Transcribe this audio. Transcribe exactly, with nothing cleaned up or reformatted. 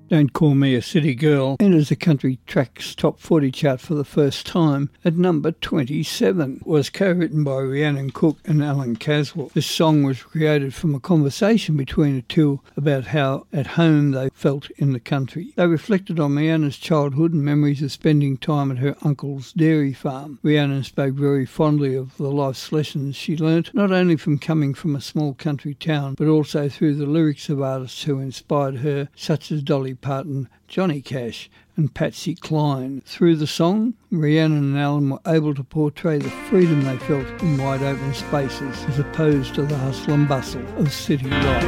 Don't Call Me a City Girl enters the Country Tracks Top forty chart for the first time at number twenty-seven. It was co-written by Rhiannon Cook and Alan Caswell. This song was created from a conversation between the two about how at home they felt in the country. They reflected on Rhiannon's childhood and memories of spending time at her uncle's dairy farm. Rhiannon spoke very fondly of the life's lessons she learnt, not only from coming from a small country town, but also through the lyrics of artists who inspired her, such as Dolly Parton, Johnny Cash and Patsy Cline. Through the song, Rhiannon and Alan were able to portray the freedom they felt in wide open spaces as opposed to the hustle and bustle of city life.